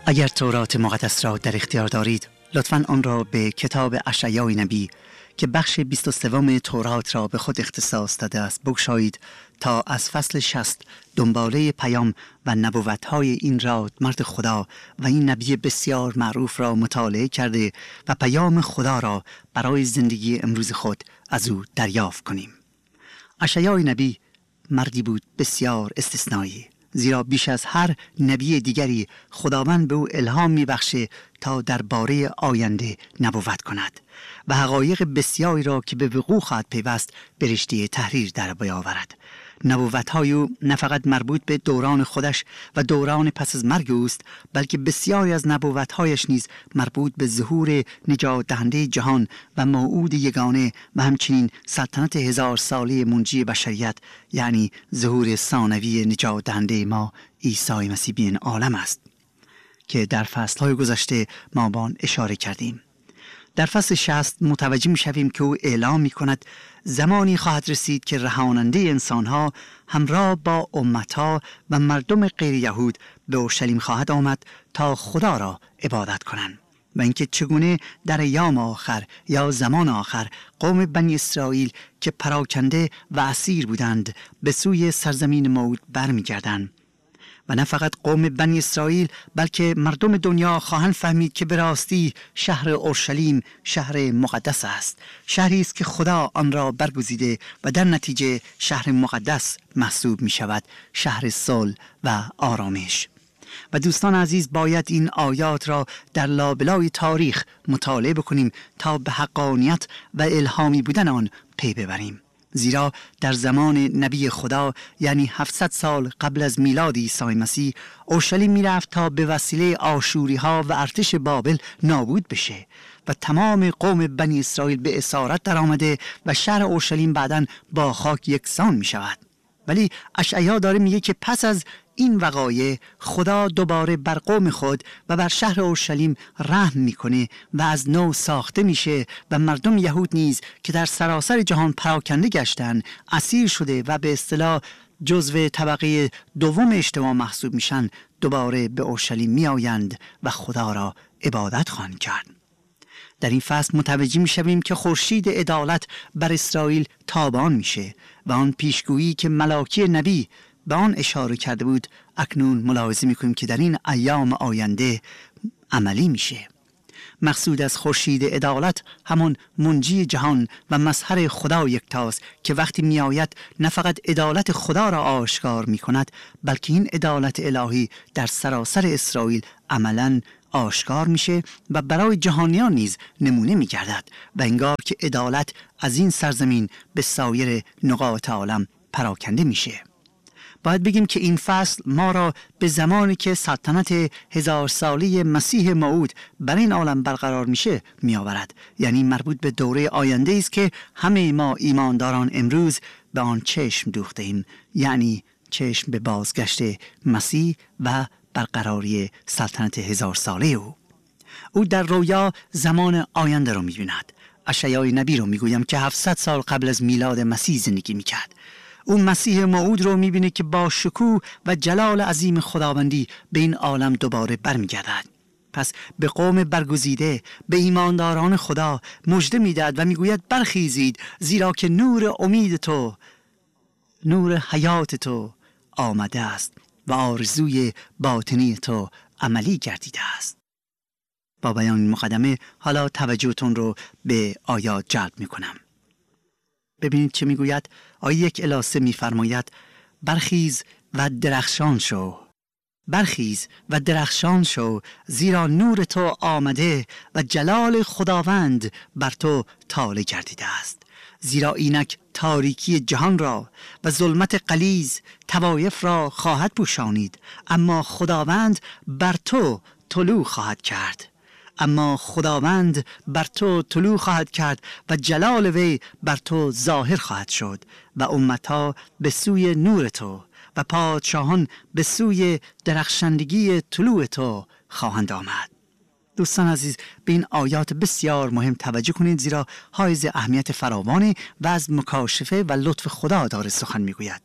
اگر تورات مقدس را در اختیار دارید، لطفاً آن را به کتاب اشعیا نبی که بخش 23 تورات را به خود اختصاص داده است بگشایید تا از فصل 60 دنباله پیام و نبوت‌های این مرد خدا و این نبی بسیار معروف را مطالعه کرده و پیام خدا را برای زندگی امروز خود از او دریافت کنیم. اشعیا نبی مردی بود بسیار استثنایی، زیرا بیش از هر نبی دیگری خداوند به او الهام می‌بخشه تا درباره آینده نبوت کند و حقایق بسیاری را که به وقوع خواهد پیوست به رشته تحریر در بیاورد. نبوت‌های او نه فقط مربوط به دوران خودش و دوران پس از مرگ اوست، بلکه بسیاری از نبوت‌هایش نیز مربوط به ظهور نجات دهنده جهان و موعود یگانه و همچنین سلطنت 1000 ساله منجی بشریت، یعنی ظهور ثانوی نجات دهنده ما عیسی مسیح به این عالم است که در فصل‌های گذشته ما به آن اشاره کردیم. در فصل 60 متوجه می‌شویم که او اعلام می‌کند زمانی خواهد رسید که رهاننده انسان‌ها همراه با امت‌ها و مردم غیر یهود به اورشلیم خواهد آمد تا خدا را عبادت کنند و اینکه چگونه در ایام آخر یا زمان آخر قوم بنی اسرائیل که پراکنده و اسیر بودند به سوی سرزمین موعود برمیگردند. و نه فقط قوم بنی اسرائیل بلکه مردم دنیا خواهند فهمید که به راستی شهر اورشلیم شهر مقدس است، شهری است که خدا آن را برگزیده و در نتیجه شهر مقدس محسوب می شود، شهر صلح و آرامش. و دوستان عزیز، باید این آیات را در لابلای تاریخ مطالعه بکنیم تا به حقانیت و الهامی بودن آن پی ببریم، زیرا در زمان نبی خدا یعنی 700 سال قبل از میلاد عیسی مسیح اورشلیم میرفت تا به وسیله آشوری ها و ارتش بابل نابود بشه و تمام قوم بنی اسرائیل به اسارت در آمده و شهر اورشلیم بعداً با خاک یکسان می شود. ولی اشعیا داره میگه که پس از این وقایع خدا دوباره بر قوم خود و بر شهر اورشلیم رحم میکنه و از نو ساخته میشه و مردم یهود نیز که در سراسر جهان پراکنده گشتن، اسیر شده و به اصطلاح جزو طبقه دوم اجتماع محسوب میشن، دوباره به اورشلیم میآیند و خدا را عبادت خواهند کرد. در این فصل متوجه میشویم که خورشید عدالت بر اسرائیل تابان میشه و آن پیشگویی که ملاکی نبی به آن اشاره کرده بود اکنون ملاحظه میکنیم که در این ایام آینده عملی میشه. مقصود از خورشید عدالت همون منجی جهان و مظهر خدا یکتاست که وقتی میآید نه فقط عدالت خدا را آشکار میکند، بلکه این عدالت الهی در سراسر اسرائیل عملاً آشکار میشه و برای جهانیان نیز نمونه میگردد و انگار که عدالت از این سرزمین به سایر نقاط عالم پراکنده میشه. باید بگیم که این فصل ما را به زمانی که سلطنت 1000 ساله مسیح موعود بر این عالم برقرار میشه میآورد، یعنی مربوط به دوره آینده است که همه ما ایمانداران امروز به آن چشم دوخته ایم، یعنی چشم به بازگشت مسیح و برقراری سلطنت 1000 ساله او در رویا زمان آینده رو می‌بیند. اشعیا نبی رو میگویم که 700 سال قبل از میلاد مسیح زندگی میکرد. اون مسیح موعود رو میبینه که با شکوه و جلال عظیم خداوندی به این عالم دوباره برمیگردد. پس به قوم برگزیده، به ایمانداران خدا مژده میدهد و میگوید برخیزید، زیرا که نور امید تو، نور حیات تو آمده است و آرزوی باطنی تو عملی گردیده است. با بیان این مقدمه حالا توجهتون رو به آیات جلب میکنم. ببینید چه میگوید. آیه 1-3 میفرماید برخیز و درخشان شو، برخیز و درخشان شو، زیرا نور تو آمده و جلال خداوند بر تو طالع گردیده است. زیرا اینک تاریکی جهان را و ظلمت غلیظ طوایف را خواهد پوشانید، اما خداوند بر تو طلوع خواهد کرد. اما خداوند بر تو طلوع خواهد کرد و جلال وی بر تو ظاهر خواهد شد و امتها به سوی نور تو و پادشاهان به سوی درخشندگی طلوع تو خواهند آمد. دوستان عزیز، به این آیات بسیار مهم توجه کنید، زیرا حائز اهمیت فراوانی و از مکاشفه و لطف خدا داره سخن میگوید.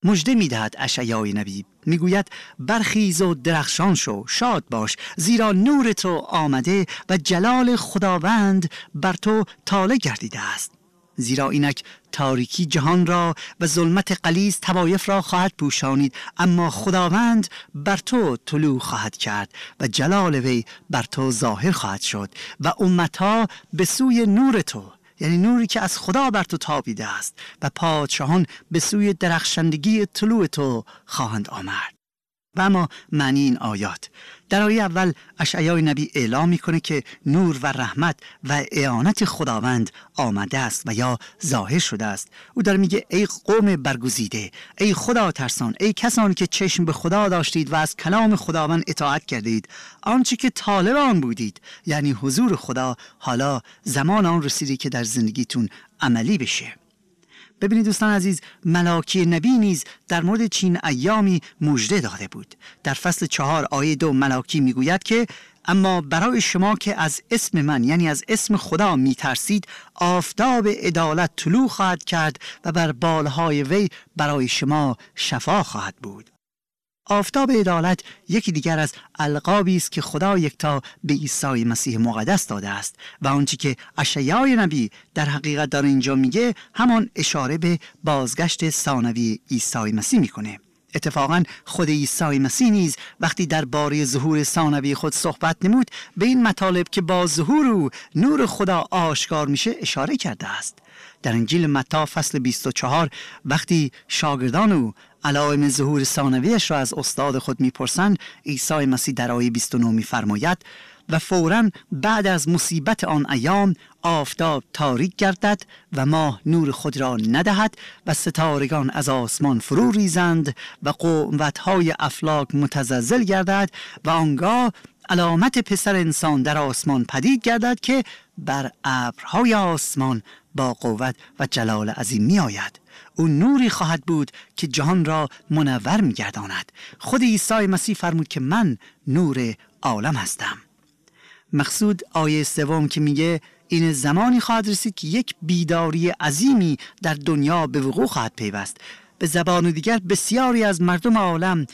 مژده می‌دهد اشعیای نبی، میگوید برخیز و درخشان شو، شاد باش، زیرا نور تو آمده و جلال خداوند بر تو طالع گردیده است. زیرا اینک تاریکی جهان را و ظلمت غلیظ طوایف را خواهد پوشانید، اما خداوند بر تو طلوع خواهد کرد و جلال وی بر تو ظاهر خواهد شد و امتها به سوی نور تو، یعنی نوری که از خدا بر تو تابیده است، و پادشاهان به سوی درخشندگی طلوع تو خواهند آمد. و اما معنی این آیات: در آیه اول اشعیای نبی اعلام میکنه که نور و رحمت و اعانت خداوند آمده است و یا ظاهر شده است. او داره میگه ای قوم برگزیده، ای خدا ترسان، ای کسانی که چشم به خدا داشتید و از کلام خداوند اطاعت کردید، آنچه که طالب آن بودید، یعنی حضور خدا، حالا زمان آن رسیده که در زندگیتون عملی بشه. ببینید دوستان عزیز، ملاکی نبی نیز در مورد چین ایامی مژده داده بود. در فصل 4 آیه 2 ملاکی میگوید که اما برای شما که از اسم من، یعنی از اسم خدا میترسید، آفتاب عدالت طلوع خواهد کرد و بر بالهای وی برای شما شفا خواهد بود. آفتاب عدالت یکی دیگر از القابی است که خدا یکتا به عیسی مسیح مقدس داده است و آنچه که اشعیای نبی در حقیقت در اینجا میگه همان اشاره به بازگشت ثانوی عیسی مسیح میکنه. اتفاقا خود عیسی مسیح نیز وقتی درباره ظهور ثانوی خود صحبت نمود، به این مطالب که با ظهور او نور خدا آشکار میشه اشاره کرده است. در انجیل متی فصل 24 وقتی شاگردان او علائم ظهور ثانویش را از استاد خود میپرسند، عیسی مسیح در آیه 29 میفرماید و فوراً بعد از مصیبت آن ایام آفتاب تاریک گردد و ماه نور خود را ندهد و ستارگان از آسمان فرو ریزند و قوت‌های افلاک متزلزل گردد و آنگاه علامت پسر انسان در آسمان پدید گردد که بر ابرهای آسمان با قوت و جلال عظیم می آید. او نوری خواهد بود که جهان را منور می گرداند. خود عیسی مسیح فرمود که من نور عالم هستم. مقصود آیه 3 که میگه این زمانی خواهد رسید که یک بیداری عظیمی در دنیا به وقوع خواهد پیوست. به زبان دیگر بسیاری از مردم عالم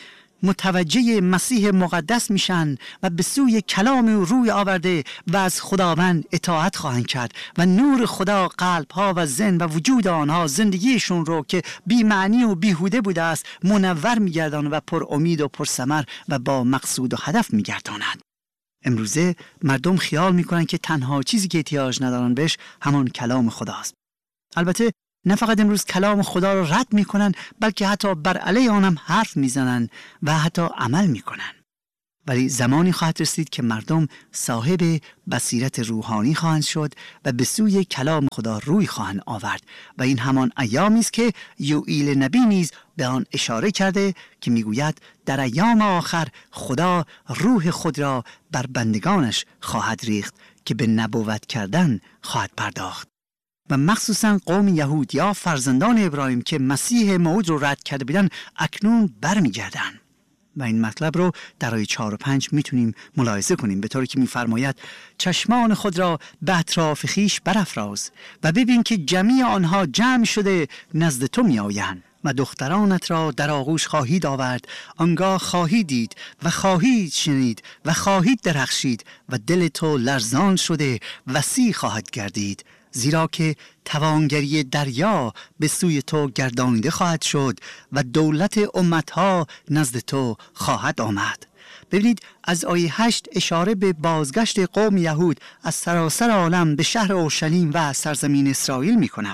متوجه مسیح مقدس میشن و به سوی کلام او روی آورده و از خداوند اطاعت خواهند کرد و نور خدا قلبها و ذهن و وجود آنها زندگیشون رو که بی معنی و بیهوده بوده است منور میگرداند و پر امید و پر ثمر و با مقصود و هدف میگرداند. امروزه مردم خیال میکنن که تنها چیزی که احتیاج ندارن بهش همان کلام خداست. البته نه فقط امروز کلام خدا رو رد میکنن، بلکه حتی بر علیه آن هم حرف میزنن و حتی عمل میکنن. ولی زمانی خواهد رسید که مردم صاحب بصیرت روحانی خواهند شد و به سوی کلام خدا روی خواهند آورد و این همان ایامی است که یوئیل نبی نیز به آن اشاره کرده که میگوید در ایام آخر خدا روح خود را بر بندگانش خواهد ریخت که به نبوت کردن خواهد پرداخت. و مخصوصا قوم یهود یا فرزندان ابراهیم که مسیح موعود رو رد کرده بودن اکنون برمیگردن. و این مطلب رو در آیه 4 و 5 میتونیم ملاحظه کنیم، به طوری که میفرماید چشمان خود را به اطراف خویش برافراز و ببین که جمیع آنها جمع شده نزد تو میآیند و دخترانت را در آغوش خواهید آورد، آنگاه خواهید دید و خواهید شنید و خواهید درخشید و دل تو لرزان شده وسیع خواهد گردید، زیرا که توانگری دریا به سوی تو گردانیده خواهد شد و دولت امتها نزد تو خواهد آمد. ببینید از آیه 8 اشاره به بازگشت قوم یهود از سراسر عالم به شهر اورشلیم و سرزمین اسرائیل می کند.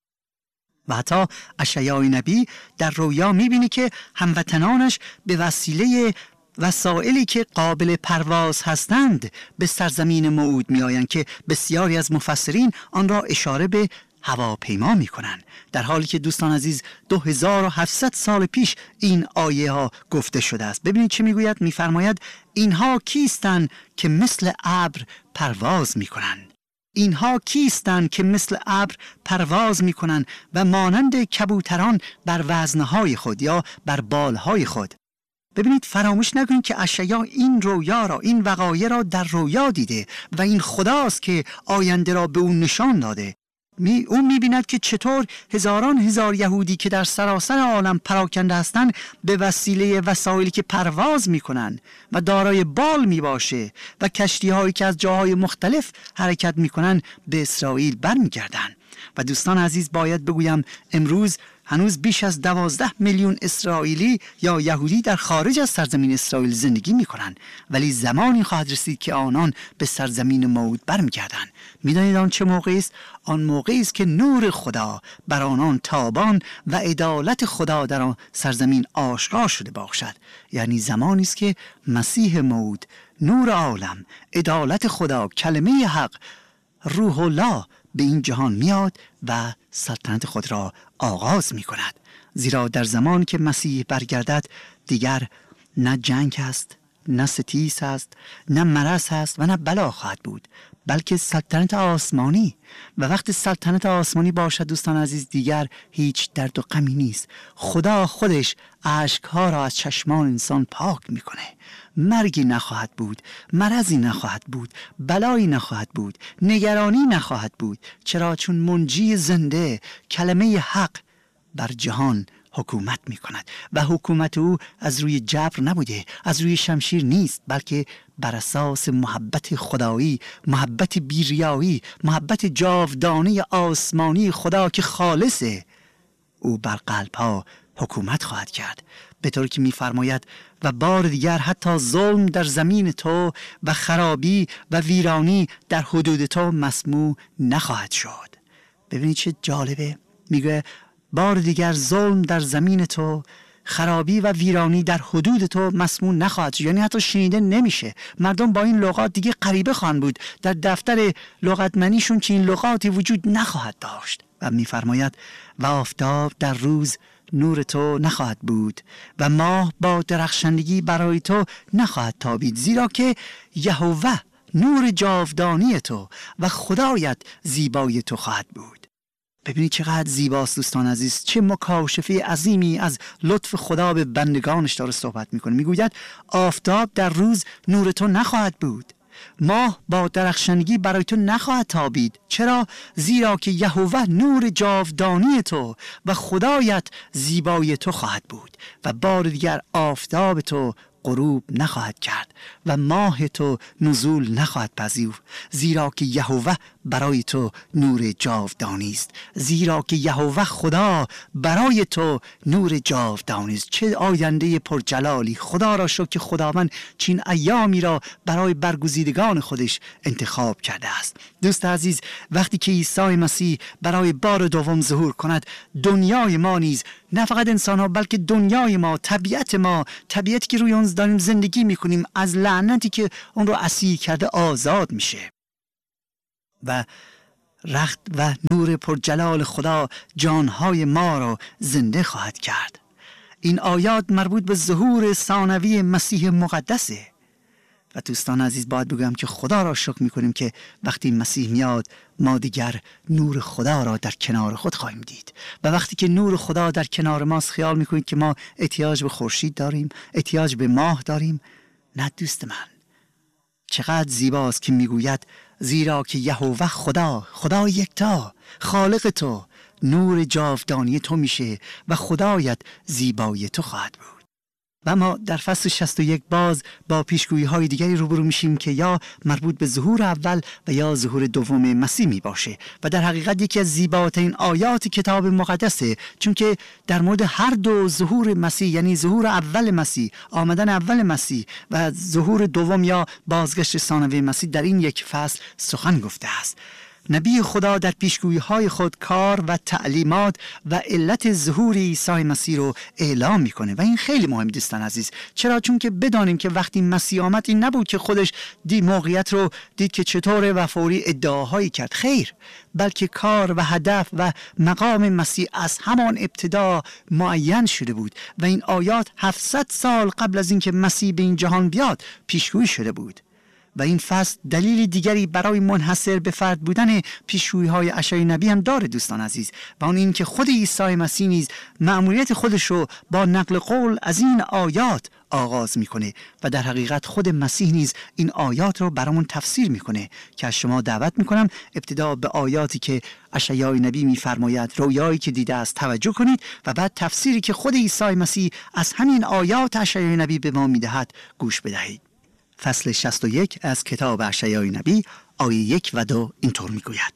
و حتی اشعیای نبی در رویا می بینی که هموطنانش به وسیله وسایلی که قابل پرواز هستند به سرزمین موعود می آیند که بسیاری از مفسرین آن را اشاره به هواپیما می کنند، در حالی که دوستان عزیز 2700 سال پیش این آیه ها گفته شده است. ببینید چه می گوید، می فرماید اینها کیستند که مثل ابر پرواز می کنند. اینها کیستند که مثل ابر پرواز می کنند و مانند کبوتران بر وزنهای خود یا بر بالهای خود. ببینید فراموش نکنید که اشعیا این رویا را، این وقایع را در رویا دیده و این خداست که آینده را به اون نشان داده. او می‌بیند که چطور هزاران هزار یهودی که در سراسر عالم پراکنده هستند به وسیله وسایلی که پرواز می‌کنند و دارای بال می‌باشه و کشتی‌هایی که از جاهای مختلف حرکت می‌کنند به اسرائیل برمیگردند. و دوستان عزیز، باید بگویم امروز هنوز بیش از 12 میلیون اسرائیلی یا یهودی در خارج از سرزمین اسرائیل زندگی می‌کنند، ولی زمانی خواهد رسید که آنان به سرزمین موعود برمیگردند. می‌دانید آن چه موقعی است؟ آن موقعی است که نور خدا بر آنان تابان و عدالت خدا در آن سرزمین آشکار شده باشد. یعنی زمانی است که مسیح موعود، نور عالم، عدالت خدا، کلمه حق، روح الله به این جهان میاد و سلطنت خود را آغاز می کند. زیرا در زمان که مسیح برگردد دیگر نه جنگ است، نه ستیز است، نه مرض است و نه بلا خواهد بود، بلکه سلطنت آسمانی. و وقتی سلطنت آسمانی باشد دوستان عزیز، دیگر هیچ درد و غمی نیست. خدا خودش اشک‌ها را از چشمان انسان پاک میکنه. مرگی نخواهد بود، مرضی نخواهد بود، بلایی نخواهد بود، نگرانی نخواهد بود. چرا؟ چون منجی زنده، کلمه حق، بر جهان حکومت می کند و حکومت او از روی جبر نبوده، از روی شمشیر نیست، بلکه بر اساس محبت خدایی، محبت بیریایی، محبت جاودانه آسمانی خدا که خالصه. او بر قلب‌ها حکومت خواهد کرد، به طوری که می‌فرماید و بار دیگر حتی ظلم در زمین تو و خرابی و ویرانی در حدود تو مسموع نخواهد شد. ببینید چه جالبه، میگه بار دیگر ظلم در زمین تو، خرابی و ویرانی در حدود تو مسموع نخواهد شد. یعنی حتی شنیده نمیشه. مردم با این لغات دیگه غریبه خواهند بود. در دفتر لغتمنیشون چنین لغاتی وجود نخواهد داشت. و میفرماید و آفتاب در روز نور تو نخواهد بود و ماه با درخشندگی برای تو نخواهد تابید، زیرا که یهوه نور جاودانی تو و خدایت زیبای تو خواهد بود. ببینید چقدر زیباست دوستان عزیز، چه مکاشفه عظیمی از لطف خدا به بندگانش داره صحبت میکنه. میگوید آفتاب در روز نور تو نخواهد بود، ماه با درخشندگی برای تو نخواهد تابید. چرا؟ زیرا که یهوه نور جاودانی تو و خدایت زیبای تو خواهد بود و بار دیگر آفتاب تو غروب نخواهد کرد و ماه تو نزول نخواهد پذیر، زیرا که یهوه برای تو نور جاودانی است، زیرا که یهوه خدا برای تو نور جاودانی است. چه آینده پرجلالی! خدا را شکر که خداوند چین ایامی را برای برگزیدگان خودش انتخاب کرده است. دوست عزیز، وقتی که عیسی مسیح برای بار دوم ظهور کند، دنیای ما نیز، نه فقط انسان ها بلکه دنیای ما، طبیعتی که روی اون داریم زندگی میکنیم، از لعنتی که اون رو اسیر کرده آزاد میشه و رخت و نور پرجلال خدا جانهای ما را زنده خواهد کرد. این آیات مربوط به ظهور ثانوی مسیح مقدسه و دوستان عزیز باید بگم که خدا را شکر میکنیم که وقتی مسیح میاد ما دیگر نور خدا را در کنار خود خواهیم دید. و وقتی که نور خدا در کنار ماست خیال میکنید که ما احتیاج به خورشید داریم، احتیاج به ماه داریم. نه دوست من، چقدر زیباست که میگوید زیرا که یهوه خدا یکتا، خالق تو، نور جاودانی تو میشه و خدایت زیبای تو خواهد بود. و ما در فصل 61 باز با پیشگویی های دیگری روبرو میشیم که یا مربوط به ظهور اول و یا ظهور دوم مسیح می باشه و در حقیقت یکی از زیباترین آیات کتاب مقدسه، چون که در مورد هر دو ظهور مسیح، یعنی ظهور اول مسیح، آمدن اول مسیح و ظهور دوم یا بازگشت ثانوی مسیح، در این یک فصل سخن گفته است. نبی خدا در پیشگویی‌های خود کار و تعلیمات و علت ظهور عیسی مسیح رو اعلام میکنه و این خیلی مهم دوستان عزیز. چرا؟ چون که بدانیم که وقتی مسیح آمد این نبود که خودش موقعیت رو دید که چطور و فوری ادعاهایی کرد، خیر، بلکه کار و هدف و مقام مسیح از همان ابتدا معین شده بود و این آیات 700 سال قبل از اینکه مسیح به این جهان بیاد پیشگویی شده بود. و این فصل دلیل دیگری برای منحصر به فرد بودن پیشگویی‌های اشعیا نبی هم داره دوستان عزیز، و اون این که خود عیسی مسیح نیز مأموریت خودش رو با نقل قول از این آیات آغاز میکنه و در حقیقت خود مسیح نیز این آیات رو برامون تفسیر میکنه که از شما دعوت میکنم ابتدا به آیاتی که اشعیا نبی میفرماید، رویایی که دیده است توجه کنید و بعد تفسیری که خود عیسی مسیح از همین آیات اشعیا نبی به ما میدهد گوش بدهید. فصل 61 از کتاب اشعیا نبی آیه 1 و 2 اینطور میگوید: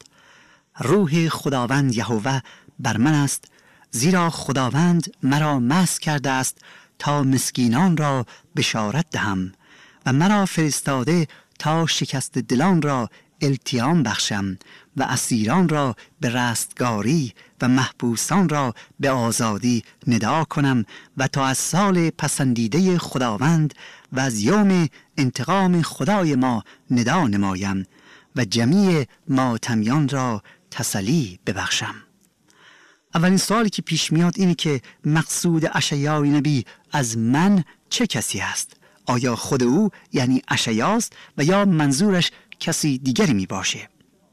روح خداوند یهوه بر من است، زیرا خداوند مرا مسح کرده است تا مسکینان را بشارت دهم و مرا فرستاده تا شکست دلان را التیام بخشم و اسیران را به رستگاری و محبوسان را به آزادی ندا کنم و تا از سال پسندیده خداوند و از یوم انتقام خدای ما ندا نمایم و جمیع ماتمیان را تسلی ببخشم. اولین سوالی که پیش میاد اینه که مقصود اشعیا نبی از من چه کسی است؟ آیا خود او یعنی اشعیاست و یا منظورش کسی دیگری می باشه؟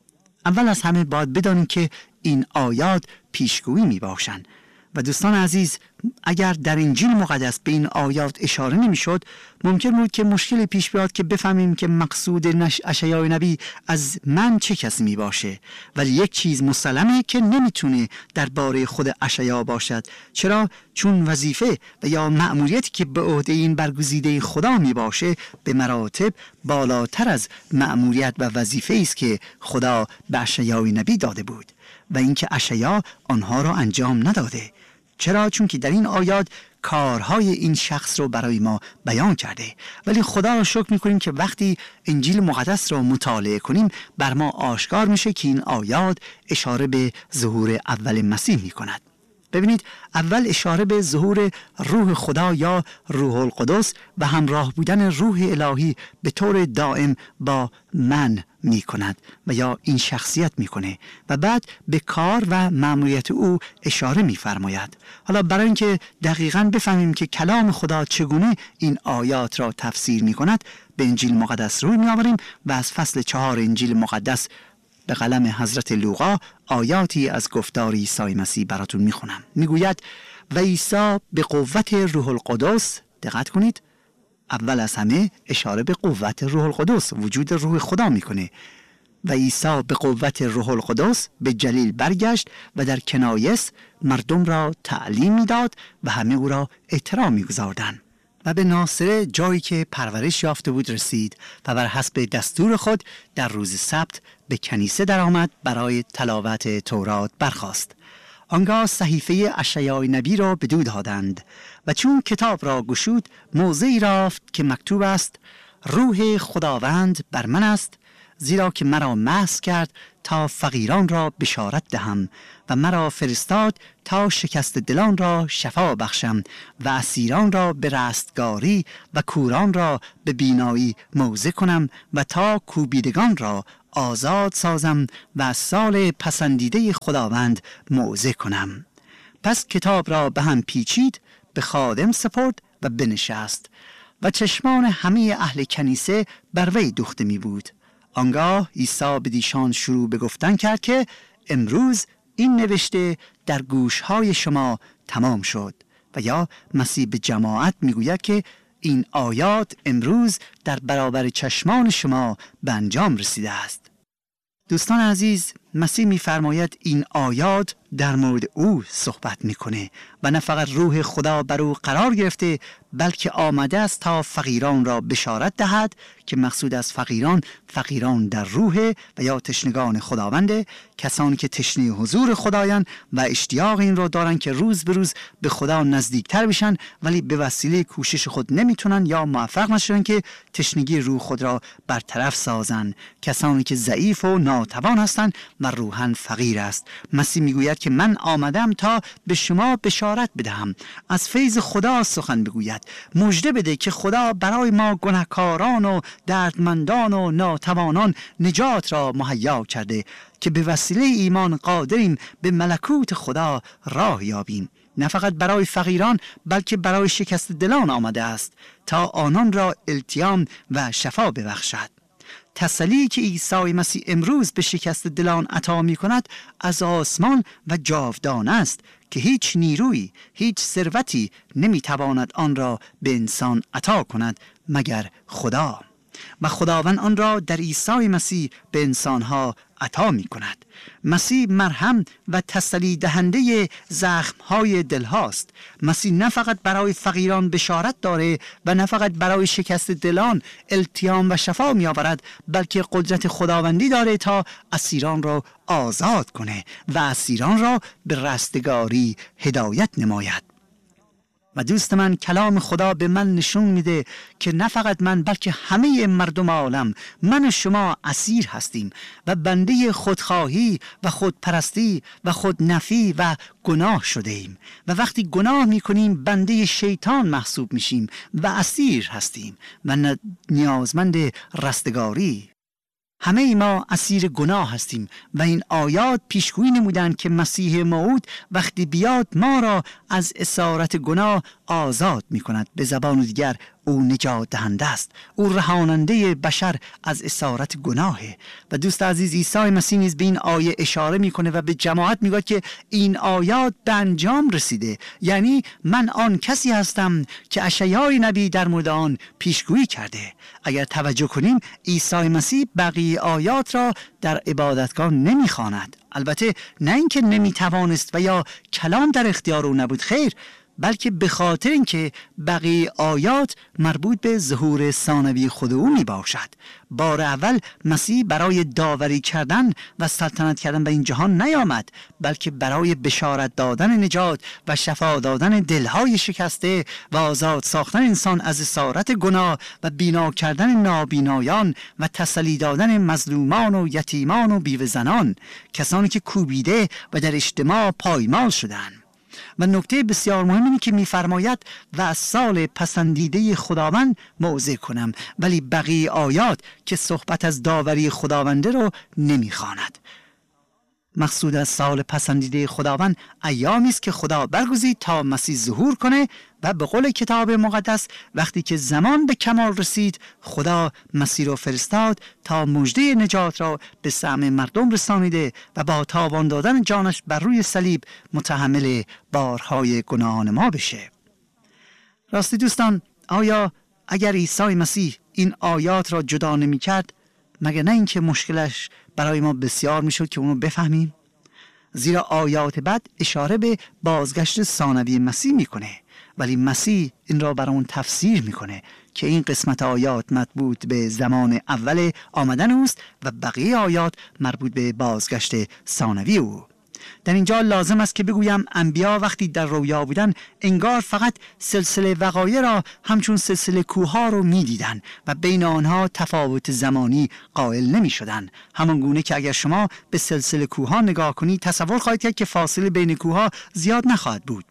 اول از همه باید بدانیم که این آیات پیشگویی می باشند و دوستان عزیز اگر در انجیل مقدس به این آیات اشاره نمی شد ممکن بود که مشکلی پیش بیاد که بفهمیم که مقصود اشعیا نبی از من چه کسی می باشه. ولی یک چیز مسلمه که نمیتونه درباره خود اشعیا باشد. چرا؟ چون وظیفه و یا مأموریتی که به عهده این برگزیده خدا می باشه به مراتب بالاتر از مأموریت و وظیفه است که خدا به اشعیا نبی داده بود و اینکه اشعیا آنها را انجام نداده. چرا؟ چون که در این آیات کارهای این شخص رو برای ما بیان کرده. ولی خدا را شکر میکنیم که وقتی انجیل مقدس را مطالعه کنیم بر ما آشکار میشه که این آیات اشاره به ظهور اول مسیح میکند. ببینید اول اشاره به ظهور روح خدا یا روح القدس و همراه بودن روح الهی به طور دائم با من می کند و یا این شخصیت می کنه و بعد به کار و مأموریت او اشاره می فرماید. حالا برای اینکه دقیقاً بفهمیم که کلام خدا چگونه این آیات را تفسیر می کند به انجیل مقدس روی می آوریم و از فصل 4 انجیل مقدس به قلم حضرت لوقا آیاتی از گفتار عیسی مسیح براتون میخونم. میگوید و عیسی به قوت روح القدس، دقت کنید اول از همه اشاره به قوت روح القدس، وجود روح خدا میکنه. و عیسی به قوت روح القدس به جلیل برگشت و در کنایس مردم را تعلیم میداد و همه او را احترام میگذاردند. و به ناصره جایی که پرورش یافته بود رسید و بر حسب دستور خود در روز سبت به کنیسه درآمد، برای تلاوت تورات برخاست. آنگاه صحیفه اشعیا نبی را بدو دادند و چون کتاب را گشود موضعی رفت که مکتوب است: روح خداوند بر من است، زیرا که مرا مسح کرد تا فقیران را بشارت دهم و مرا فرستاد تا شکست دلان را شفا بخشم و اسیران را به رستگاری و کوران را به بینایی موعظه کنم و تا کوبیدگان را آزاد سازم و از سال پسندیده خداوند موعظه کنم. پس کتاب را به هم پیچید، به خادم سپرد و بنشست و چشمان همه اهل کنیسه بر وی دوخته می بود. آنگاه عیسی به دیشان شروع به گفتن کرد که امروز این نوشته در گوشهای شما تمام شد. و یا مسیح به جماعت میگوید که این آیات امروز در برابر چشمان شما به انجام رسیده است. دوستان عزیز، مسیح می‌فرماید این آیات در مورد او صحبت میکنه و نه فقط روح خدا بر او قرار گرفته بلکه آمده است تا فقیران را بشارت دهد که مقصود از فقیران در روح و یا تشنگان خداونده، کسانی که تشنه حضور خدایان و اشتیاق این را دارن که روز به روز به خدا نزدیکتر بشن ولی به وسیله کوشش خود نمیتونن یا موفق نشدن که تشنگی روح خود را برطرف سازن، کسانی که ضعیف و ناتوان هستند و روحاً فقیر است. مسیح میگوید که من آمدم تا به شما بشارت بدهم، از فیض خدا سخن بگوید، مژده بده که خدا برای ما گناهکاران و دردمندان و ناتوانان نجات را مهیا کرده که به وسیله ایمان قادریم به ملکوت خدا راه یابیم. نه فقط برای فقیران بلکه برای شکست دلان آمده است تا آنان را التیام و شفا ببخشد. تسلی که عیسی مسیح امروز به شکست دلان عطا می کند از آسمان و جاودانه است که هیچ نیرویی، هیچ ثروتی نمی تواند آن را به انسان عطا کند مگر خدا. و خداوند آن را در عیسی مسیح به انسانها عطا می کند. مسیح مرهم و تسلی دهنده زخمهای دل هاست. مسیح نه فقط برای فقیران بشارت داره و نه فقط برای شکست دلان التیام و شفا می آورد، بلکه قدرت خداوندی داره تا اسیران را آزاد کنه و اسیران را به رستگاری هدایت نماید. و دوست من، کلام خدا به من نشون میده که نه فقط من بلکه همه مردم عالم، من و شما اسیر هستیم و بنده خودخواهی و خودپرستی و خودنفی و گناه شده ایم و وقتی گناه میکنیم بنده شیطان محسوب میشیم و اسیر هستیم و نیازمند رستگاری. همه ما اسیر گناه هستیم و این آیات پیشگویی نمودند که مسیح موعود وقتی بیاد ما را از اسارت گناه آزاد می کند. به زبان دیگر او نجات دهنده است، او رهاننده بشر از اسارت گناهه. و دوست عزیز، عیسی مسیح نیز به این آیه اشاره میکنه و به جماعت میگه که این آیات به انجام رسیده، یعنی من آن کسی هستم که اشعیا نبی در مورد آن پیشگویی کرده. اگر توجه کنیم عیسی مسیح بقیه آیات را در عبادتگاه نمیخواند، البته نه اینکه نمیتوانست و یا کلام در اختیار او نبود، خیر، بلکه به خاطر اینکه بقیه آیات مربوط به ظهور ثانوی خود او می باشد. بار اول مسیح برای داوری کردن و سلطنت کردن به این جهان نیامد، بلکه برای بشارت دادن نجات و شفا دادن دلهای شکسته و آزاد ساختن انسان از اسارت گناه و بینا کردن نابینایان و تسلی دادن مظلومان و یتیمان و بیوه زنان، کسانی که کوبیده و در اجتماع پایمال شدند. و نکته بسیار مهم اینه که می‌فرماید و از سال پسندیده خداوند موعظه کنم، ولی بقیه آیات که صحبت از داوری خداونده رو نمی‌خواند. مقصود از سال پسندیده خداوند ایامی است که خدا برگزید تا مسیح ظهور کنه و به قول کتاب مقدس وقتی که زمان به کمال رسید خدا مسیح را فرستاد تا مژده نجات را به سمع مردم رسانیده و با تاوان دادن جانش بر روی صلیب متحمل بارهای گناهان ما بشه. راستی دوستان، آیا اگر عیسی مسیح این آیات را جدا نمی کرد مگر نه اینکه مشکلش برای ما بسیار میشد که اونو بفهمیم؟ زیرا آیات بعد اشاره به بازگشت ثانوی مسیح میکنه، ولی مسیح این را برامون تفسیر میکنه که این قسمت آیات مربوط به زمان اول آمدن اوست و بقیه آیات مربوط به بازگشت ثانوی او. در اینجا لازم است که بگویم انبیا وقتی در رویا بودن انگار فقط سلسله وقایع را همچون سلسله کوه‌ها رو می‌دیدن و بین آنها تفاوت زمانی قائل نمی‌شدند. همان گونه که اگر شما به سلسله کوه‌ها نگاه کنید تصور خواهید کرد که فاصله بین کوه‌ها زیاد نخواهد بود،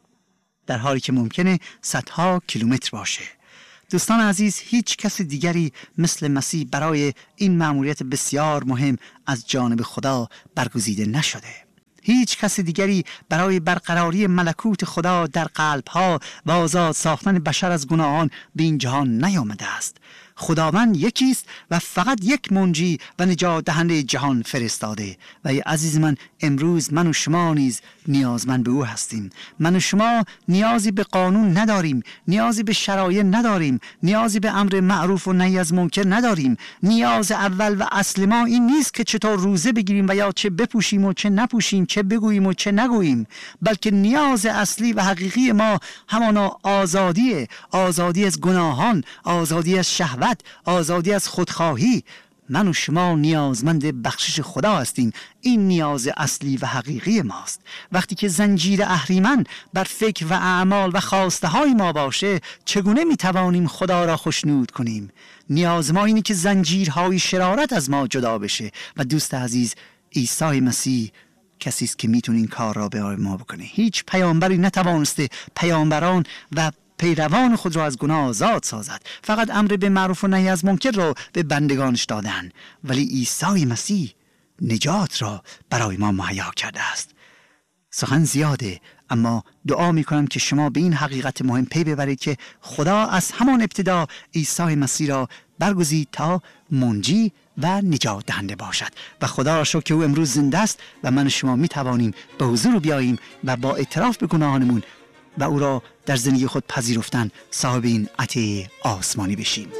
در حالی که ممکنه صدها کیلومتر باشه. دوستان عزیز، هیچ کس دیگری مثل مسیح برای این مأموریت بسیار مهم از جانب خدا برگزیده نشده. هیچ کس دیگری برای برقراری ملکوت خدا در قلب‌ها و آزاد ساختن بشر از گناهان به این جهان نیامده است. خداوند یکی است و فقط یک منجی و نجات دهنده جهان فرستاده. و ای عزیز من، امروز من و شما نیز نیازمند به او هستیم. من و شما نیازی به قانون نداریم، نیازی به شرایع نداریم، نیازی به امر معروف و نهی از منکر نداریم. نیاز اول و اصل ما این نیست که چطور روزه بگیریم و یا چه بپوشیم و چه نپوشیم، چه بگوییم و چه نگوییم، بلکه نیاز اصلی و حقیقی ما همانا آزادیه، آزادی از گناهان، آزادی از شهوت، آزادی از خودخواهی. من و شما نیازمند بخشش خدا هستیم. این نیاز اصلی و حقیقی ماست. وقتی که زنجیر اهریمن بر فکر و اعمال و خواسته های ما باشه، چگونه میتوانیم خدا را خوشنود کنیم؟ نیاز ما اینه که زنجیرهای شرارت از ما جدا بشه. و دوست عزیز، عیسی مسیح کسی است که میتونه این کار را به ما بکنه. هیچ پیامبری نتوانسته پیامبران و پیروان خود را از گناه آزاد سازد. فقط امر به معروف و نهی از منکر را به بندگانش دادن، ولی عیسی مسیح نجات را برای ما مهیا کرده است. سخن زیاده، اما دعا میکنم که شما به این حقیقت مهم پی ببرید که خدا از همان ابتدا عیسی مسیح را برگزید تا منجی و نجات دهنده باشد. و خدا را شکر که او امروز زنده است و من و شما می توانیم به حضور بیاییم و با اعتراف به گناهانمون و او را در زندگی خود پذیرفتن صاحب این عطیه آسمانی بشیم.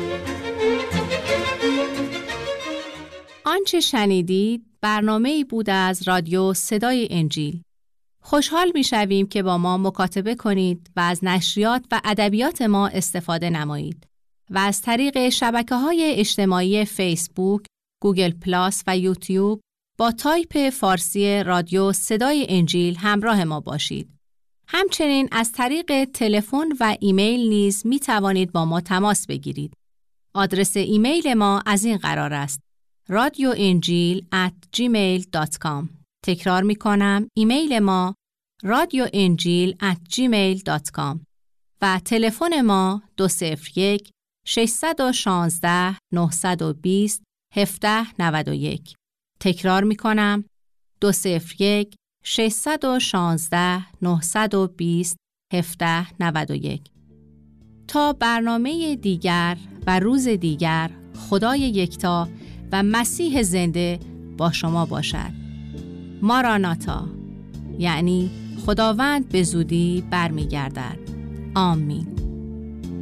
آنچه شنیدید برنامه‌ای بود از رادیو صدای انجیل. خوشحال می‌شویم که با ما مکاتبه کنید و از نشریات و ادبیات ما استفاده نمایید و از طریق شبکه‌های اجتماعی فیسبوک، گوگل پلاس و یوتیوب با تایپ فارسی رادیو صدای انجیل همراه ما باشید. همچنین از طریق تلفن و ایمیل نیز می توانید با ما تماس بگیرید. آدرس ایمیل ما از این قرار است: radioinjil@gmail.com. تکرار می کنم، ایمیل ما radioinjil@gmail.com و تلفن ما 201 616 920 1791. تکرار می کنم، 201 616 920 1791. تا برنامه دیگر و روز دیگر، خدای یکتا و مسیح زنده با شما باشد. ماراناتا، یعنی خداوند به زودی برمیگردد. آمین.